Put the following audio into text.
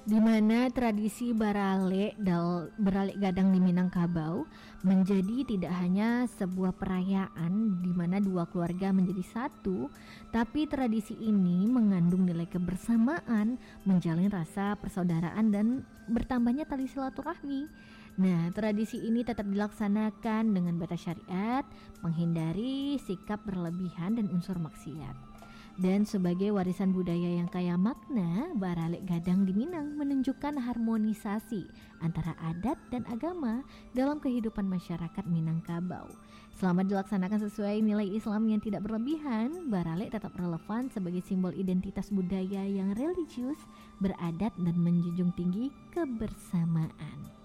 di mana tradisi beralek gadang di Minangkabau menjadi tidak hanya sebuah perayaan di mana dua keluarga menjadi satu, tapi tradisi ini mengandung nilai kebersamaan, menjalin rasa persaudaraan dan bertambahnya tali silaturahmi. Nah, tradisi ini tetap dilaksanakan dengan batas syariat, menghindari sikap berlebihan dan unsur maksiat. Dan sebagai warisan budaya yang kaya makna, Baralek Gadang di Minang menunjukkan harmonisasi antara adat dan agama dalam kehidupan masyarakat Minangkabau. Selama dilaksanakan sesuai nilai Islam yang tidak berlebihan, Baralek tetap relevan sebagai simbol identitas budaya yang religius, beradat dan menjunjung tinggi kebersamaan.